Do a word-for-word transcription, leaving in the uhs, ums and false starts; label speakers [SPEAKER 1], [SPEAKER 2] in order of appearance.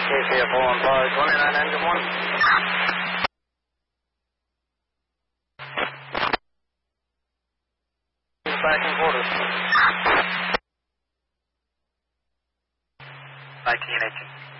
[SPEAKER 1] K C F O on five twenty-nine, engine one. Back in quarters.
[SPEAKER 2] nineteen eighteen.